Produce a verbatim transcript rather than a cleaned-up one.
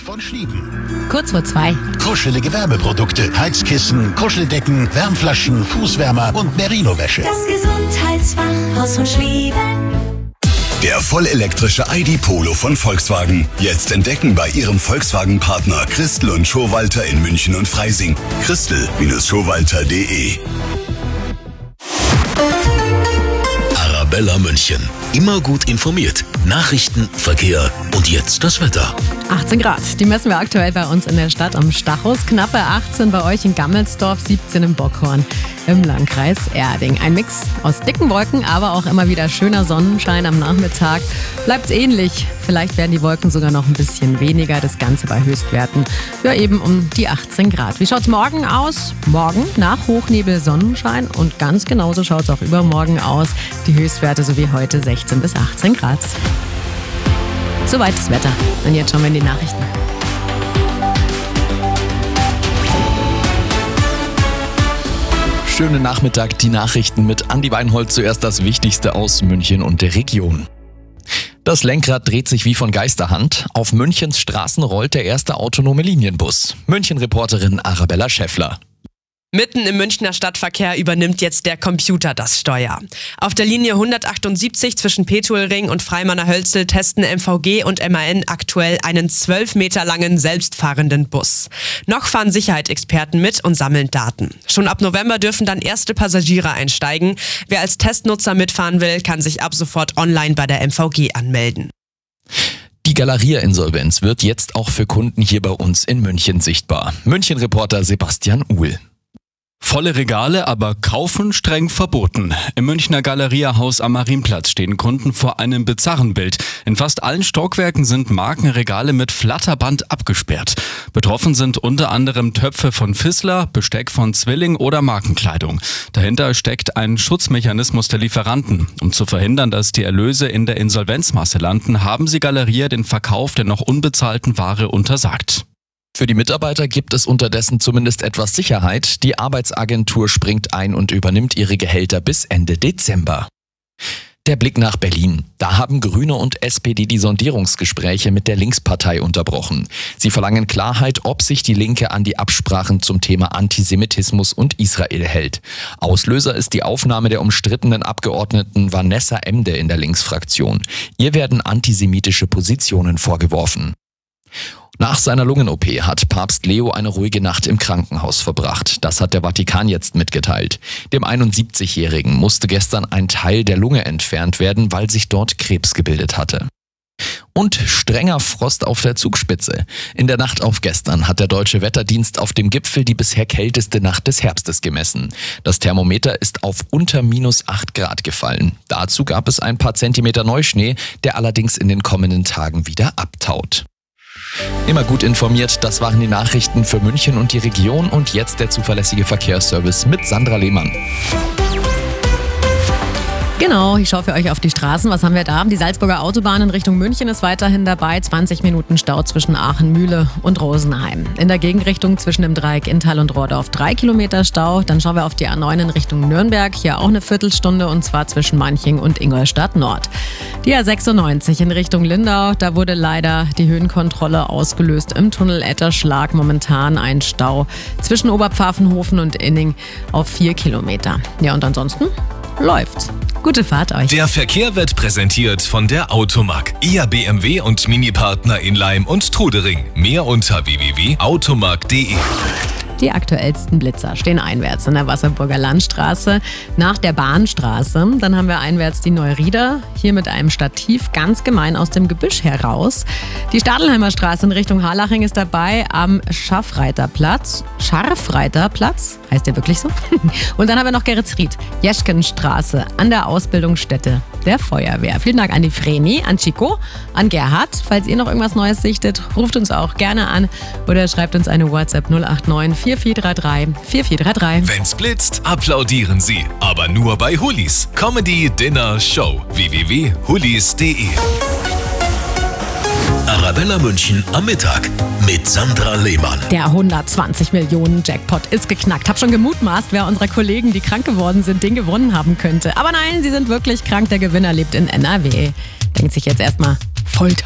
von Schlieben. Kurz vor zwei. Kuschelige Wärmeprodukte, Heizkissen, Kuscheldecken, Wärmflaschen, Fußwärmer und Merino-Wäsche. Das Gesundheitsfachhaus von Schlieben. Der vollelektrische I D Polo von Volkswagen. Jetzt entdecken bei Ihrem Volkswagen-Partner Christel und Schowalter in München und Freising. Christel Schowalter punkt de. Arabella München. Immer gut informiert. Nachrichten, Verkehr und jetzt das Wetter. achtzehn Grad, die messen wir aktuell bei uns in der Stadt am Stachus. Knappe achtzehn bei euch in Gammelsdorf, siebzehn im Bockhorn im Landkreis Erding. Ein Mix aus dicken Wolken, aber auch immer wieder schöner Sonnenschein am Nachmittag. Bleibt ähnlich. Vielleicht werden die Wolken sogar noch ein bisschen weniger. Das Ganze bei Höchstwerten ja eben um die achtzehn Grad. Wie schaut's morgen aus? Morgen nach Hochnebel Sonnenschein und ganz genauso schaut's auch übermorgen aus. Die Höchstwerte so wie heute sechzehn bis achtzehn Grad. Soweit das Wetter. Und jetzt schauen wir in die Nachrichten. Schönen Nachmittag, die Nachrichten mit Andi Weinhold. Zuerst das Wichtigste aus München und der Region. Das Lenkrad dreht sich wie von Geisterhand. Auf Münchens Straßen rollt der erste autonome Linienbus. München-Reporterin Arabella Schäffler. Mitten im Münchner Stadtverkehr übernimmt jetzt der Computer das Steuer. Auf der Linie hundertachtundsiebzig zwischen Petuelring und Freimanner Hölzl testen M V G und M A N aktuell einen zwölf Meter langen selbstfahrenden Bus. Noch fahren Sicherheitsexperten mit und sammeln Daten. Schon ab November dürfen dann erste Passagiere einsteigen. Wer als Testnutzer mitfahren will, kann sich ab sofort online bei der M V G anmelden. Die Galeria-Insolvenz wird jetzt auch für Kunden hier bei uns in München sichtbar. München-Reporter Sebastian Uhl. Volle Regale, aber kaufen streng verboten. Im Münchner Galeria-Haus am Marienplatz stehen Kunden vor einem bizarren Bild. In fast allen Stockwerken sind Markenregale mit Flatterband abgesperrt. Betroffen sind unter anderem Töpfe von Fissler, Besteck von Zwilling oder Markenkleidung. Dahinter steckt ein Schutzmechanismus der Lieferanten. Um zu verhindern, dass die Erlöse in der Insolvenzmasse landen, haben sie Galeria den Verkauf der noch unbezahlten Ware untersagt. Für die Mitarbeiter gibt es unterdessen zumindest etwas Sicherheit. Die Arbeitsagentur springt ein und übernimmt ihre Gehälter bis Ende Dezember. Der Blick nach Berlin. Da haben Grüne und S P D die Sondierungsgespräche mit der Linkspartei unterbrochen. Sie verlangen Klarheit, ob sich die Linke an die Absprachen zum Thema Antisemitismus und Israel hält. Auslöser ist die Aufnahme der umstrittenen Abgeordneten Vanessa Emde in der Linksfraktion. Ihr werden antisemitische Positionen vorgeworfen. Nach seiner Lungen-O P hat Papst Leo eine ruhige Nacht im Krankenhaus verbracht. Das hat der Vatikan jetzt mitgeteilt. Dem einundsiebzigjährigen musste gestern ein Teil der Lunge entfernt werden, weil sich dort Krebs gebildet hatte. Und strenger Frost auf der Zugspitze. In der Nacht auf gestern hat der Deutsche Wetterdienst auf dem Gipfel die bisher kälteste Nacht des Herbstes gemessen. Das Thermometer ist auf unter minus acht Grad gefallen. Dazu gab es ein paar Zentimeter Neuschnee, der allerdings in den kommenden Tagen wieder abtaut. Immer gut informiert, das waren die Nachrichten für München und die Region und jetzt der zuverlässige Verkehrsservice mit Sandra Lehmann. Genau, ich schaue für euch auf die Straßen. Was haben wir da? Die Salzburger Autobahn in Richtung München ist weiterhin dabei. zwanzig Minuten Stau zwischen Aachen, Mühle und Rosenheim. In der Gegenrichtung zwischen dem Dreieck Inntal und Rohrdorf drei Kilometer Stau. Dann schauen wir auf die A neun in Richtung Nürnberg. Hier auch eine Viertelstunde und zwar zwischen Manching und Ingolstadt Nord. Die A sechsundneunzig in Richtung Lindau. Da wurde leider die Höhenkontrolle ausgelöst im Tunnel Etterschlag. Momentan ein Stau zwischen Oberpfaffenhofen und Inning auf vier Kilometer. Ja, und ansonsten läuft's. Gute Fahrt euch. Der Verkehr wird präsentiert von der Automark. Ihr B M W und Mini-Partner in Laim und Trudering. Mehr unter w w w punkt automark punkt de. Die aktuellsten Blitzer stehen einwärts in der Wasserburger Landstraße nach der Bahnstraße. Dann haben wir einwärts die Neurieder, hier mit einem Stativ ganz gemein aus dem Gebüsch heraus. Die Stadelheimer Straße in Richtung Harlaching ist dabei am Scharfreiterplatz. Scharfreiterplatz? Heißt der wirklich so? Und dann haben wir noch Geretsried, Jeschkenstraße an der Ausbildungsstätte der Feuerwehr. Vielen Dank an die Vreni, an Chico, an Gerhard. Falls ihr noch irgendwas Neues sichtet, ruft uns auch gerne an oder schreibt uns eine WhatsApp null acht neun vier vier drei drei vier vier drei drei. Wenn's blitzt, applaudieren Sie. Aber nur bei Hullis. Comedy, Dinner, Show. w w w punkt hullis punkt de. Arabella München am Mittag mit Sandra Lehmann. Der hundertzwanzig Millionen Jackpot ist geknackt. Hab schon gemutmaßt, wer unserer Kollegen, die krank geworden sind, den gewonnen haben könnte. Aber nein, sie sind wirklich krank. Der Gewinner lebt in N R W. Denkt sich jetzt erstmal Volltreffer.